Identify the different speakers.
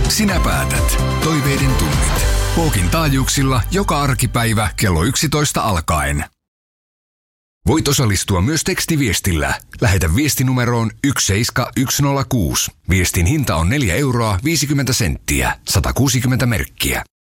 Speaker 1: Sinä päätät. Toiveiden tunnit. Pookin taajuuksilla joka arkipäivä kello 11 alkaen. Voit osallistua myös tekstiviestillä. Lähetä viestinumeroon 17106. Viestin hinta on 4,50 €, 160 merkkiä.